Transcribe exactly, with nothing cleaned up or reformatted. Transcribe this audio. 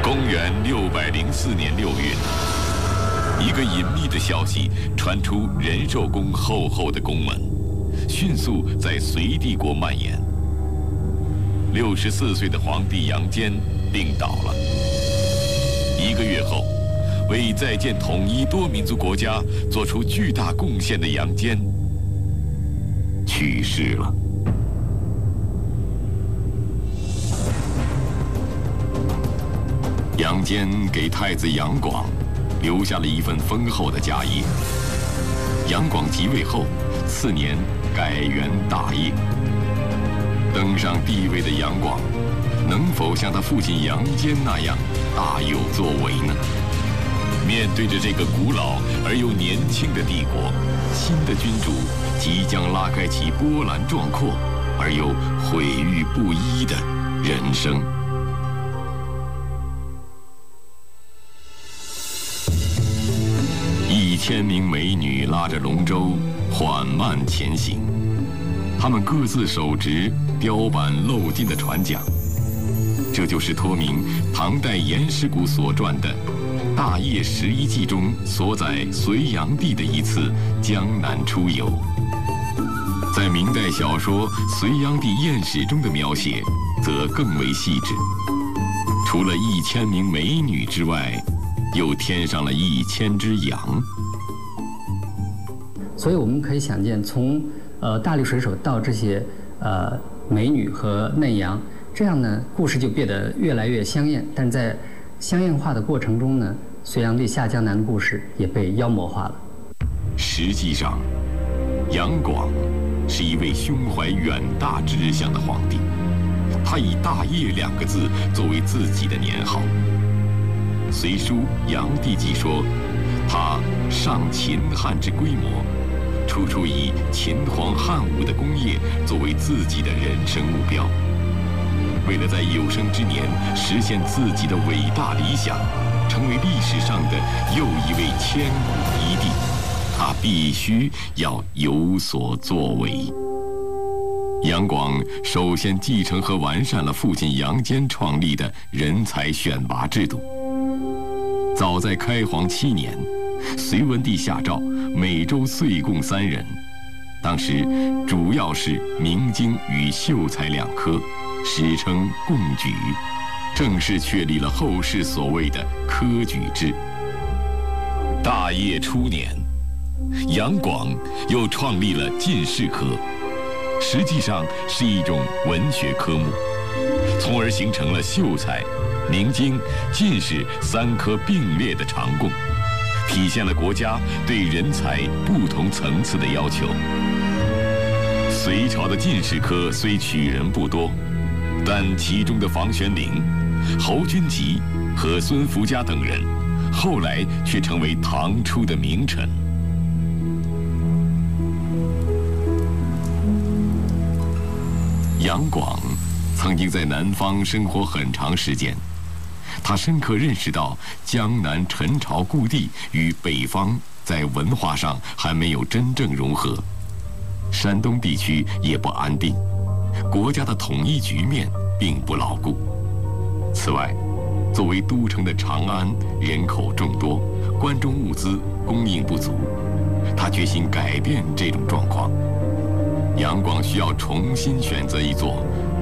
公元六百零四年六月，一个隐秘的消息传出仁寿宫厚厚的宫门，迅速在隋帝国蔓延。六十四岁的皇帝杨坚病倒了。一个月后，为再建统一多民族国家做出巨大贡献的杨坚去世了。杨坚给太子杨广留下了一份丰厚的家业。杨广即位后，次年改元大业。登上帝位的杨广，能否像他父亲杨坚那样大有作为呢？面对着这个古老而又年轻的帝国，新的君主即将拉开其波澜壮阔而又毁誉不一的人生。一千名美女拉着龙舟缓慢前行，她们各自手执雕版镂金的船桨，这就是托名唐代颜师古所传的《大业十一记》中所载隋炀帝的一次江南出游。在明代小说《隋炀帝宴史》中的描写则更为细致，除了一千名美女之外，又添上了一千只羊。 所以我们可以想见，从呃大力水手到这些呃美女和嫩羊，这样呢故事就变得越来越香艳。但在香艳化的过程中呢，隋炀帝下江南的故事也被妖魔化了。 实际上，杨广是一位胸怀远大志向的皇帝，他以大业两个字作为自己的年号。《隋书·炀帝纪》说，他上秦汉之规模，处处以秦皇汉武的功业作为自己的人生目标。为了在有生之年实现自己的伟大理想，成为历史上的又一位千古一帝，他必须要有所作为。杨广首先继承和完善了父亲杨坚创立的人才选拔制度。早在开皇七年，隋文帝下诏每州岁贡三人，当时主要是明经与秀才两科，史称贡举，正式确立了后世所谓的科举制。大业初年，杨广又创立了进士科，实际上是一种文学科目，从而形成了秀才、明经、进士三科并列的常贡，体现了国家对人才不同层次的要求。隋朝的进士科虽取人不多，但其中的房玄龄、侯君集和孙福家等人，后来却成为唐初的名臣。杨广曾经在南方生活很长时间，他深刻认识到江南陈朝故地与北方在文化上还没有真正融合，山东地区也不安定，国家的统一局面并不牢固。此外，作为都城的长安人口众多，关中物资供应不足，他决心改变这种状况。杨广需要重新选择一座